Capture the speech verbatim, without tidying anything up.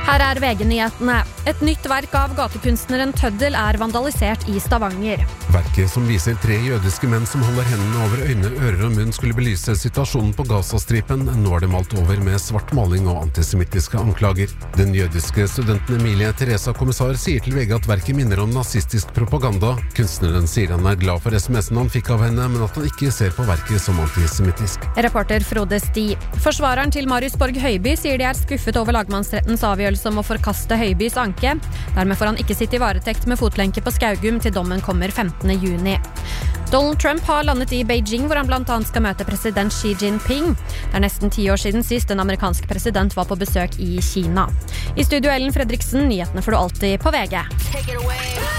Her er V G-nyhetene. Et nytt verk av gatekunstneren Tøddel er vandalisert i Stavanger. Verket som viser tre jødiske menn som holder hendene over øyne, ører og munn skulle belyse situasjonen på Gazastripen. Nå er det malt over med svart maling og antisemittiske anklager. Den jødiske studenten Emilie Teresa Kommissar sier til V G at verket minner om nazistisk propaganda. Kunstneren sier han er glad for S M S-en han fikk av henne, men at han ikke ser på verket som antisemittisk. Reporter Frode Sti. Forsvareren til Marius Borg Høiby sier de er skuffet over lagmannsrettens avgjørelse om å forkaste Høibys anke. Dermed får han ikke sitte i varetekt med fotlenke på Skaugum til dommen kommer femtende juni. Donald Trump har landet i Beijing, hvor han blant annet skal møte president Xi Jinping. Det er nesten ti år siden sist en amerikansk president var på besøk i Kina. I studio Ellen Fredriksen, nyhetene får du alltid på V G.